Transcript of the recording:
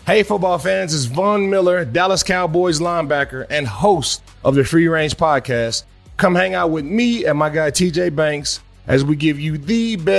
Hey, football fans, it's Von Miller, Dallas Cowboys linebacker and host of the Free Range Podcast. Come hang out with me and my guy TJ Banks as we give you the best